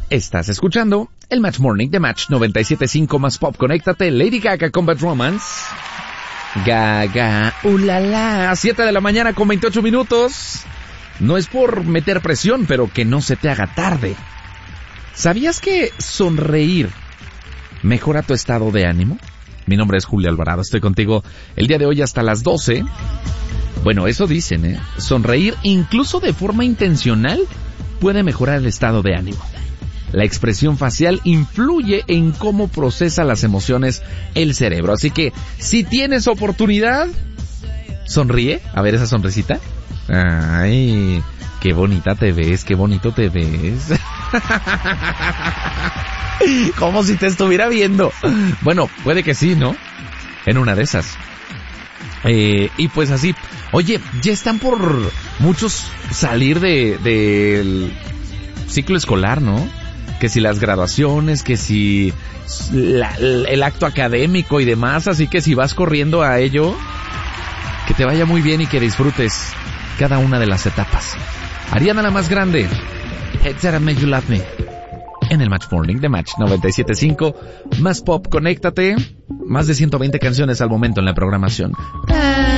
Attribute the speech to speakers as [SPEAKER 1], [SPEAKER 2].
[SPEAKER 1] Estás escuchando el Match Morning de Match 97.5 más Pop. Conéctate, Lady Gaga con Bad Romance. Gaga, ulala, 7 de la mañana con 28 minutos. No es por meter presión, pero que no se te haga tarde. ¿Sabías que sonreír mejora tu estado de ánimo? Mi nombre es Julio Alvarado, estoy contigo el día de hoy hasta las 12. Bueno, eso dicen, ¿eh? Sonreír, incluso de forma intencional, puede mejorar el estado de ánimo. La expresión facial influye en cómo procesa las emociones el cerebro. Así que, si tienes oportunidad, sonríe. A ver esa sonrisita. Ay, qué bonita te ves, qué bonito te ves. Como si te estuviera viendo. Bueno, puede que sí, ¿no? En una de esas. Y pues así. Oye, ya están por muchos salir del ciclo escolar, ¿no? Que si las graduaciones, que si el acto académico y demás, así que si vas corriendo a ello, que te vaya muy bien y que disfrutes cada una de las etapas. Ariana la más grande, Heads That Made You Love Me, en el Match Morning de Match 97.5, más Pop, conéctate, más de 120 canciones al momento en la programación.